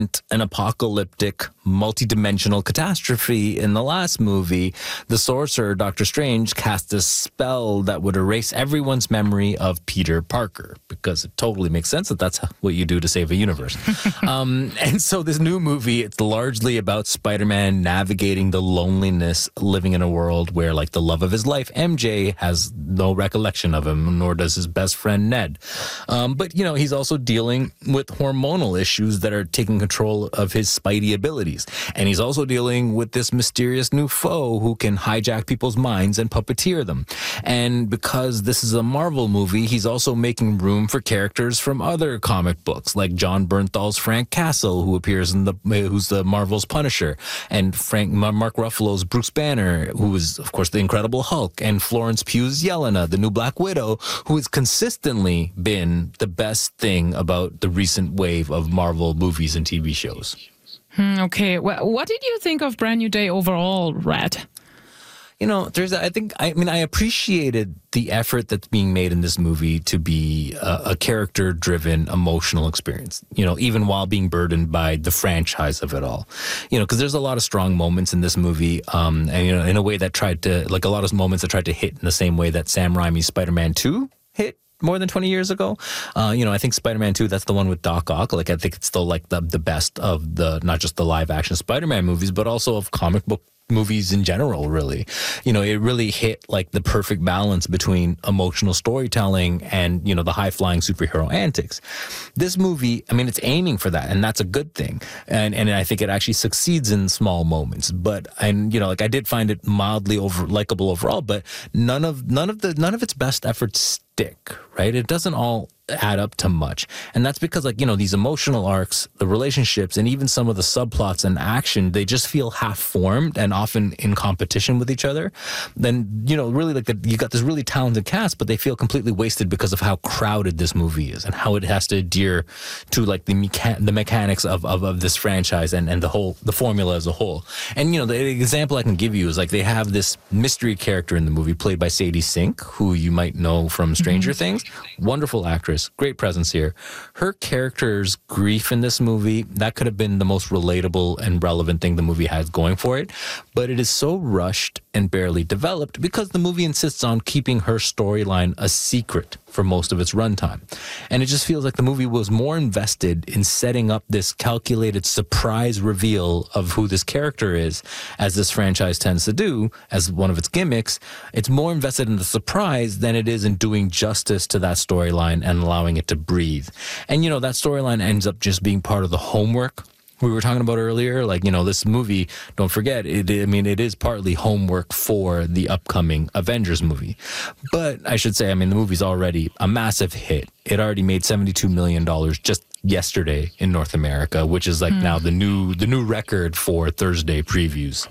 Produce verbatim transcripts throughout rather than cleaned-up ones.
an apocalyptic, multi-dimensional catastrophe in the last movie, the sorcerer, Doctor Strange, cast a spell that would erase everyone's memory of Peter Parker, because it totally makes sense that that's what you do to save a universe. um, and so this new movie, it's largely about Spider-Man navigating the loneliness, living in a world where, like, the love of his life, M J, has no recollection of him, nor does his best friend Ned. Um, but, you know, he's also dealing with hormonal issues that are taking control of his Spidey abilities. And he's also dealing with this mysterious new foe who can hijack people's minds and puppeteer them. And because this is a Marvel movie, he's also making room for characters from other comic books, like John Bernthal's Frank Castle, who appears in the, who's the Marvel's Punisher, and Frank Mark Ruffalo's Bruce Banner, who is, of course, the Incredible Hulk, and Florence Pugh's Yelena, the new Black Widow, who has consistently been the best thing about the recent wave of Marvel movies and T V shows. Hmm, okay. Well, what did you think of Brand New Day overall, Red? You know, there's, I think, I mean, I appreciated the effort that's being made in this movie to be a, a character-driven, emotional experience, you know, even while being burdened by the franchise of it all. You know, because there's a lot of strong moments in this movie, um, and, you know, in a way that tried to, like a lot of moments that tried to hit in the same way that Sam Raimi's Spider-Man two hit more than twenty years ago. Uh, you know, I think Spider-Man two, that's the one with Doc Ock. Like, I think it's still like the, the best of the, not just the live action Spider-Man movies, but also of comic book movies in general, really. You know, it really hit like the perfect balance between emotional storytelling and, you know, the high-flying superhero antics. This movie, I mean, it's aiming for that, and that's a good thing. And and I think it actually succeeds in small moments. But, and, you know, like I did find it mildly over likable overall, but none of none of the none of its best efforts stick, right? It doesn't all add up to much. And that's because, like, you know, these emotional arcs, the relationships, and even some of the subplots and action, they just feel half-formed and often in competition with each other. Then, you know, really, like, the, you got this really talented cast, but they feel completely wasted because of how crowded this movie is and how it has to adhere to, like, the mecha- the mechanics of, of, of this franchise and, and the whole, the formula as a whole. And, you know, the example I can give you is, like, they have this mystery character in the movie played by Sadie Sink, who you might know from Stranger mm-hmm. Things. Wonderful actress. Great presence here. Her character's grief in this movie, that could have been the most relatable and relevant thing the movie has going for it. But it is so rushed and barely developed because the movie insists on keeping her storyline a secret for most of its runtime. And it just feels like the movie was more invested in setting up this calculated surprise reveal of who this character is, as this franchise tends to do as one of its gimmicks. It's more invested in the surprise than it is in doing justice to that storyline and allowing it to breathe. And, you know, that storyline ends up just being part of the homework we were talking about earlier. Like, you know, this movie, don't forget, it, I mean, it is partly homework for the upcoming Avengers movie. But I should say, I mean, the movie's already a massive hit. It already made seventy-two million dollars just yesterday in North America, which is like mm. now the new the new record for Thursday previews.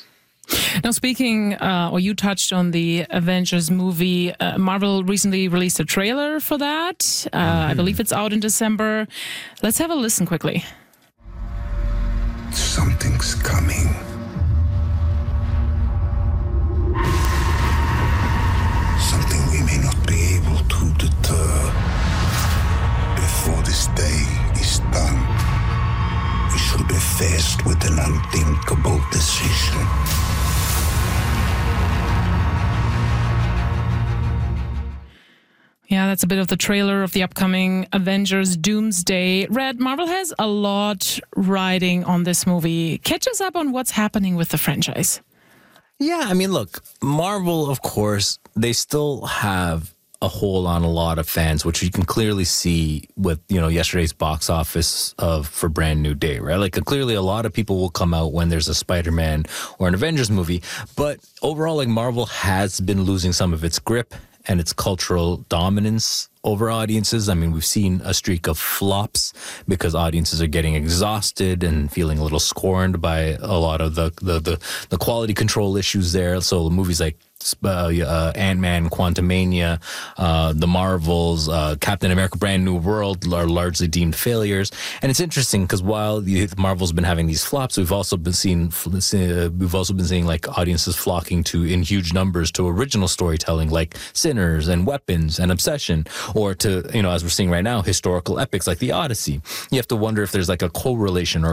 Now, speaking, uh, or you touched on the Avengers movie, uh, Marvel recently released a trailer for that. Uh, mm. I believe it's out in December. Let's have a listen quickly. Something's coming. Something we may not be able to deter. Before this day is done, we shall be faced with an unthinkable decision. Yeah, that's a bit of the trailer of the upcoming Avengers Doomsday. Red, Marvel has a lot riding on this movie. Catch us up on what's happening with the franchise. Yeah, I mean, look, Marvel, of course, they still have a hold on a lot of fans, which you can clearly see with, you know, yesterday's box office of for Brand New Day, right? Like, clearly a lot of people will come out when there's a Spider-Man or an Avengers movie. But overall, like, Marvel has been losing some of its grip and its cultural dominance over audiences. I mean, we've seen a streak of flops because audiences are getting exhausted and feeling a little scorned by a lot of the the the, the quality control issues there. So movies like Uh, uh, Ant-Man, Quantumania, uh, the Marvels, uh, Captain America, Brand New World are largely deemed failures. And it's interesting because while the Marvel's been having these flops, we've also been seeing uh, we've also been seeing like audiences flocking to in huge numbers to original storytelling like Sinners and Weapons and Obsession, or to, you know, as we're seeing right now, historical epics like the Odyssey. You have to wonder if there's like a correlation or